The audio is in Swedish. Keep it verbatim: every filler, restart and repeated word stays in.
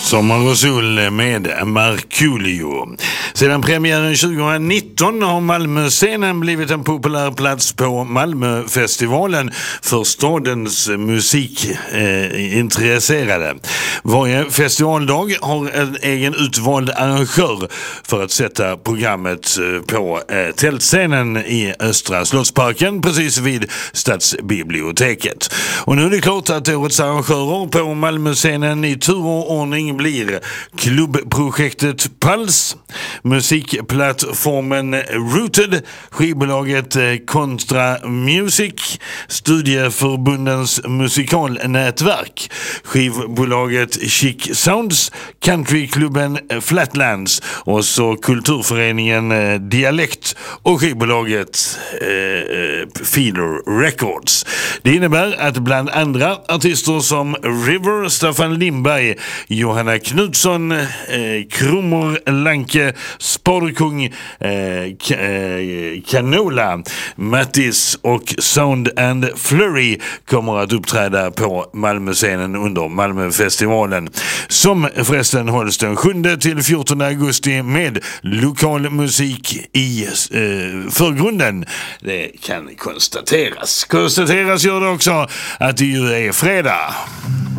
Sommar och sol med Markoolio. Sedan premiären tjugonitton har Malmöscenen blivit en populär plats på Malmöfestivalen för stadens musikintresserade. Eh, Varje festivaldag har en egen utvald arrangör för att sätta programmet på eh, tältscenen i Östra Slottsparken precis vid Stadsbiblioteket. Och nu är det klart att årets arrangörer på Malmöscenen i tur och ordning blir klubbprojektet Pulse, musikplattformen Rooted, skivbolaget Kontra Music, studieförbundens musikalnätverk, skivbolaget Chic Sounds, countryklubben Flatlands och så kulturföreningen Dialekt och skivbolaget eh, Feeder Records. Det innebär att bland andra artister som River, Staffan Lindberg, Johanna Knutsson, eh, Krumor Lanke, Sparkung, eh, K- eh, Canola, Mattis och Sound and Flurry kommer att uppträda på Malmöscenen under Malmöfestivalen, som förresten hålls den sjunde till fjortonde augusti med lokal musik i eh, förgrunden. Det kan konstateras. Konstateras gör det också att det ju är fredag.